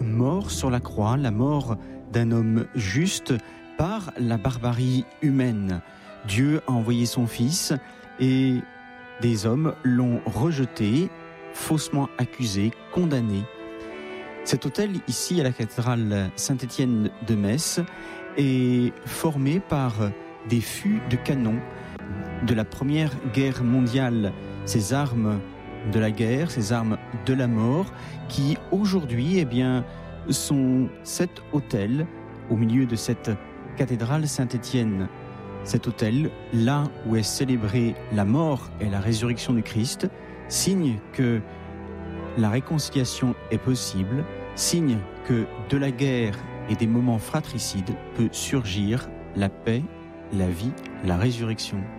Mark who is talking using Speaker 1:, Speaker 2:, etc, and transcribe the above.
Speaker 1: mort sur la croix, la mort d'un homme juste par la barbarie humaine. Dieu a envoyé son Fils et des hommes l'ont rejeté, faussement accusé, condamné. Cet autel, ici à la cathédrale Saint-Étienne de Metz, est formé par des fûts de canon de la Première Guerre mondiale, ces armes de la guerre, ces armes de la mort, qui aujourd'hui sont cet autel au milieu de cette cathédrale Saint-Étienne. Cet autel, là où est célébrée la mort et la résurrection du Christ, signe que la réconciliation est possible, signe que de la guerre et des moments fratricides peut surgir la paix, la vie, la résurrection.